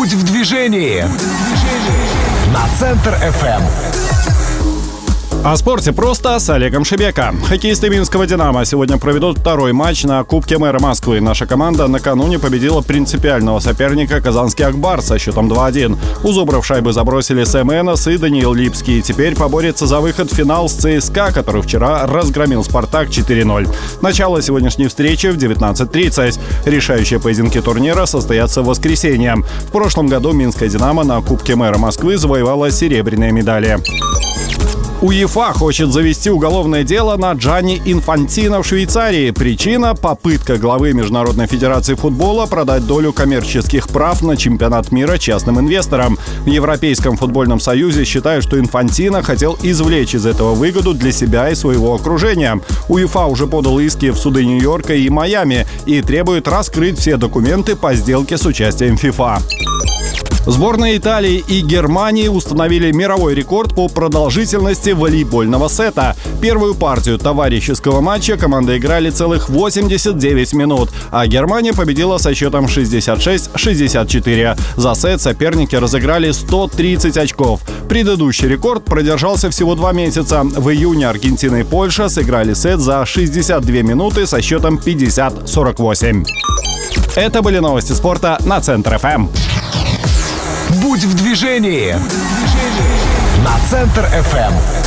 Будь в движении. На Центр FM. О спорте просто с Олегом Шебека. Хоккеисты Минского «Динамо» сегодня проведут второй матч на Кубке мэра Москвы. Наша команда накануне победила принципиального соперника казанский «Акбар» со счетом 2-1. У зубров шайбы забросили Сэм Энос и Даниил Липский. Теперь поборется за выход в финал с ЦСКА, который вчера разгромил «Спартак» 4-0. Начало сегодняшней встречи в 19:30. Решающие поединки турнира состоятся в воскресенье. В прошлом году Минское «Динамо» на Кубке мэра Москвы завоевало серебряные медали. УЕФА хочет завести уголовное дело на Джанни Инфантино в Швейцарии. Причина – попытка главы Международной федерации футбола продать долю коммерческих прав на чемпионат мира частным инвесторам. В Европейском футбольном союзе считают, что Инфантино хотел извлечь из этого выгоду для себя и своего окружения. УЕФА уже подал иски в суды Нью-Йорка и Майами и требует раскрыть все документы по сделке с участием ФИФА. Сборные Италии и Германии установили мировой рекорд по продолжительности волейбольного сета. Первую партию товарищеского матча команды играли целых 89 минут, а Германия победила со счетом 66-64. За сет соперники разыграли 130 очков. Предыдущий рекорд продержался всего 2 месяца. В июне Аргентина и Польша сыграли сет за 62 минуты со счетом 50-48. Это были новости спорта на Центр FM. Будь в движении. На Центр FM.